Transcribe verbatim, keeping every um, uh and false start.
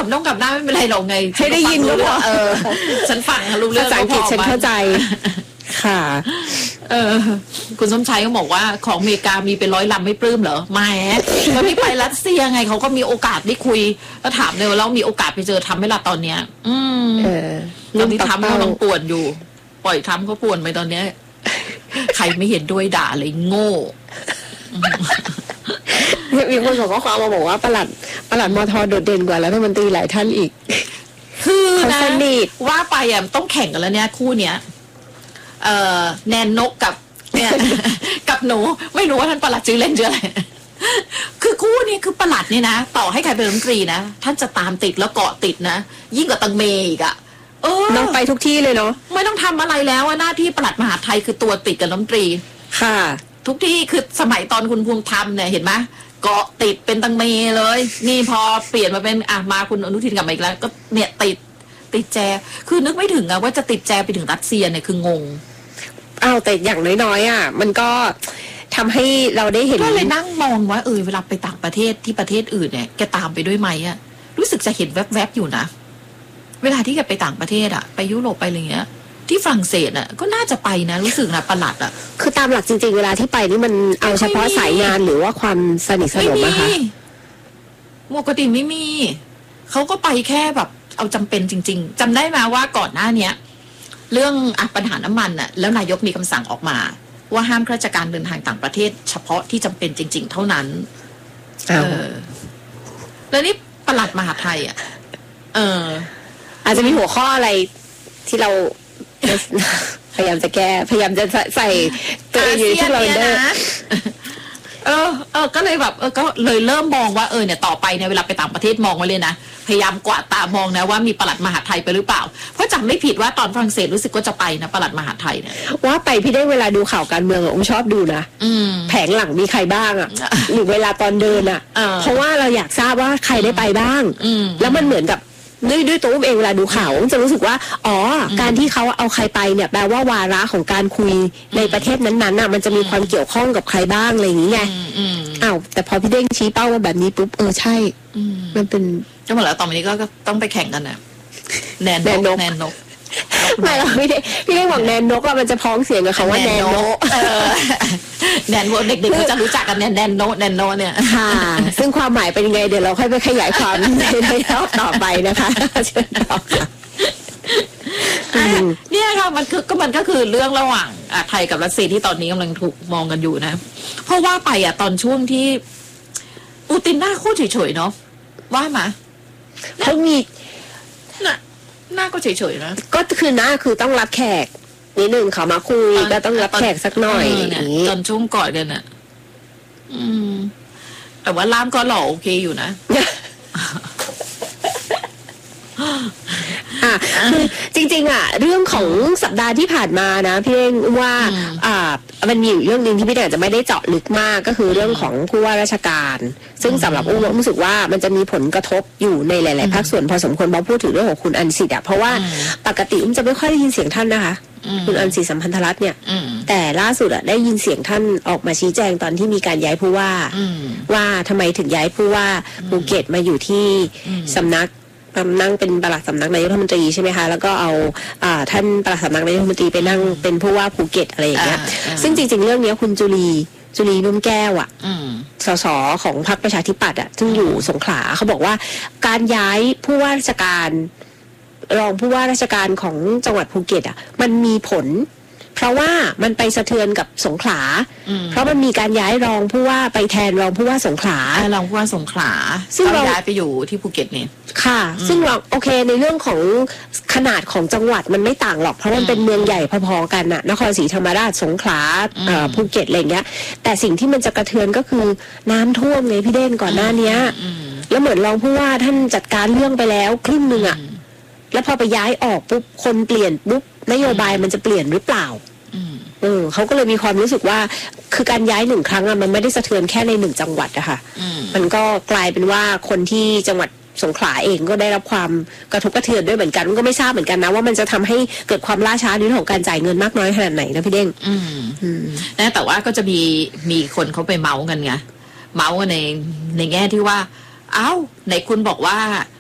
ต้องกลับหน้าไม่เป็นไรหรอกไงให้ได้ยินก็พอเออฉันฟังรู้เรื่องภาษาอังกฤษฉันเข้าใจค่ะเออคุณสมชัยก็บอกว่าของอเมริกามีเป็นร้อยลำไม่ปลื้มเหรอไม่แล้วพี่ไปรัสเซียไงเขาก็มีโอกาสได้คุยแล้วถามเลยว่าเรามีโอกาสไปเจอทำไหมล่ะตอนเนี้ยอืมเออตอนนี้ทำเขาต้องป่วนอยู่ปล่อยทำเขาป่วนไปตอนเนี้ยใครไม่เห็นด้วยด่าเลยโง่มีคนส่งข้อความมาบอกว่าประหลัดประหลัดมทโดดเด่นกว่ารัฐมนตรีหลายท่านอีกคือนะว่าไปอ่ะต้องแข่งกันแล้วเนี่ยคู่เนี้ยเอ่อแนนนกกับเนี่ยกับหนูไม่รู้ว่าท่านประหลัดชื่อเล่นชื่ออะไรคือคู่นี้คือประหลัดเนี่ยนะต่อให้ใครเป็นรัฐมนตรีนะท่านจะตามติดแล้วเกาะติดนะยิ่งกว่าตังเมอีกอ่ะเออต้องไปทุกที่เลยเนาะไม่ต้องทำอะไรแล้วหน้าที่ประหลัดมหาดไทยคือตัวติดกับรัฐมนตรีค่ะทุกที่คือสมัยตอนคุณภูมิธรรมเนี่ยเห็นไหมเกาะติดเป็นตังเมเลยนี่พอเปลี่ยนมาเป็นอ่ะมาคุณอนุทินกลับมาอีกแล้วก็เนี่ยติดติดแจคือนึกไม่ถึงอะว่าจะติดแจไปถึงรัสเซียเนี่ยคืองงอ้าวแต่อย่างน้อยๆอ่ะมันก็ทำให้เราได้เห็นก็เลยนั่งมองว่าเออเวลาไปต่างประเทศที่ประเทศอื่นเนี่ยแกตามไปด้วยไหมอะรู้สึกจะเห็นแวบๆอยู่นะเวลาที่แกไปต่างประเทศอะไปยุโรปไปอะไรเงี้ยที่ฝรั่งเศสอะก็น่าจะไปนะรู้สึกนะประหลัดอะคือตามหลักจริงๆเวลาที่ไปนี่มันเอาเฉพาะสายงานหรือว่าความสนิทสนมนะคะปกติไม่มีเขาก็ไปแค่แบบเอาจำเป็นจริงๆจำได้มาว่าก่อนหน้าเนี้ยเรื่องอ่ะปัญหาน้ำมันน่ะแล้วนายกมีคำสั่งออกมาว่าห้ามข้าราชการเดินทางต่างประเทศเฉพาะที่จำเป็นจริงๆเท่านั้นเออแล้วนี่ปลัดมหาไทยอ่ะเอออาจจะมีหัวข้ออะไรที่เราพยายามจะแก้พยายามจะใส่ตัวเองอยู่ที่เราเดินเออเออก็เลยแบบเออก็เลยเริ่มมองว่าเออเนี่ยต่อไปเนี่ยเวลาไปต่างประเทศมองไว้เลยนะพยายามกวาดตามองนะว่ามีปลัดมหาไทยไปหรือเปล่าเพราะจำไม่ผิดว่าตอนฝรั่งเศสรู้สึกว่าจะไปนะปลัดมหาไทยเนี่ยว่าไปพี่ได้เวลาดูข่าวการเมืององค์ชอบดูนะแผงหลังมีใครบ้างอ่ะหรือเวลาตอนเดินอ่ะเพราะว่าเราอยากทราบว่าใครได้ไปบ้างแล้วมันเหมือนกับด้วยด้วยตัวเองเวลาดูข่าวจะรู้สึกว่าอ๋อการที่เขาเอาใครไปเนี่ยแปลว่าวาระของการคุยในประเทศนั้นๆน่ะมันจะมีความเกี่ยวข้องกับใครบ้างอะไรอย่างนี้ไงอ้าวแต่พอพี่เด้งชี้เป้ามาแบบนี้ปุ๊บเออใช่มันเป็นก็หมดแล้วต่อไปนี้ก็ต้องไปแข่งกันนะแนนนกแนนนกไม่เราไม่ได้พี่เด้งบอกแนนนกอะมันจะพ้องเสียงกับเขาว่าแนนนกแนนนกเด็กๆเขาจะรู้จักกันแนนแนนโนแนนโนเนี่ยค่ะซึ่งความหมายเป็นยังไงเดี๋ยวเราค่อยไปขยายความในระยะต่อไปนะคะเชิญต่อค่ะเนี่ยค่ะมันคือก็มันก็คือเรื่องระหว่างไทยกับรัสเซียที่ตอนนี้กำลังถูกมองกันอยู่นะเพราะว่าไปอ่ะตอนช่วงที่ปูตินหน้าโคตรเฉยๆเนาะว่ามาเขามีน่ะหน้าก็เฉยๆนะก็คือหน้าคือต้องรับแขกนิดนึงเขามาคุยก็ต้องรับแขกสักหน่อยตอนช่วงก่อนกันอ่ะอืมแต่ว่าล่ามก็หล่อโอเคอยู่นะอ่ะคือจริงๆอ่ะเรื่องของสัปดาห์ที่ผ่านมานะพี่เองว่าอ่ามันมีอยู่เรื่องนึงที่พี่แดงจะไม่ได้เจาะลึกมากก็คือเรื่องของผู้ว่าราชการซึ่งสำหรับอุ้มรู้สึกว่ามันจะมีผลกระทบอยู่ในหลายๆภาคส่วนพอสมควรพอพูดถึงเรื่องของคุณอัญสิทธิ์อ่ะเพราะว่าปกติอุ้มจะไม่ค่อยได้ยินเสียงท่านนะคะคุณอัญสิทธิ์สัมพันธรัตน์เนี่ยแต่ล่าสุดอ่ะได้ยินเสียงท่านออกมาชี้แจงตอนที่มีการย้ายผู้ว่าว่าทำไมถึงย้ายผู้ว่าภูเก็ตมาอยู่ที่สำนักนั่งเป็นปลัดสำนักนายกรัฐมนตรีใช่ไหมคะแล้วก็เอาอ่าท่านปลัดสำนักนายกรัฐมนตรีไปนั่งเป็นผู้ว่าภูเก็ตอะไรอย่างเงี้ยซึ่งจริงๆเรื่องนี้คุณจุลีจุลีนุ่มแก้วอ่ะสสของพรรคประชาธิปัตย์อ่ะซึ่งอยู่สงขลาเขาบอกว่าการย้ายผู้ว่าราชการรองผู้ว่าราชการของจังหวัดภูเก็ตอ่ะมันมีผลเพราะว่ามันไปสะเทือนกับสงขลาเพราะมันมีการย้ายรองผู้ว่าไปแทนรองผู้ว่าสงขลารองผู้ว่าสงขลาซึ่งเราย้ายไปอยู่ที่ภูเก็ตเนี่ยค่ะซึ่งเราโอเคในเรื่องของขนาดของจังหวัดมันไม่ต่างหรอกเพราะมันเป็นเมืองใหญ่พอๆกันน่ะนครศรีธรรมราชสงขลาภูเก็ตอะไรเงี้ยแต่สิ่งที่มันจะกระเทือนก็คือน้ำท่วมไงพี่เด่นก่อนหน้านี้แล้วเหมือนรองผู้ว่าท่านจัดการเรื่องไปแล้วครึ่งนึงอ่ะแล้วพอไปย้ายออกปุ๊บคนเปลี่ยนปุ๊บนโยบายมันจะเปลี่ยนหรือเปล่าเออเขาก็เลยมีความรู้สึกว่าคือการย้ายหนึ่งครั้งอะมันไม่ได้สะเทือนแค่ในหนึ่งจังหวัดอะค่ะมันก็กลายเป็นว่าคนที่จังหวัดสงขลาเองก็ได้รับความกระทบกระเทือนด้วยเหมือนกันก็ไม่ทราบเหมือนกันนะว่ามันจะทำให้เกิดความล่าช้าในเรื่องของการจ่ายเงินมากน้อยขนาดไหนนะพี่เด้งอืมอืมนะแต่ว่าก็จะมีมีคนเขาไปเมาส์กันไงเมาส์กันในในแง่ที่ว่าเอ้าไหนคุณบอกว่า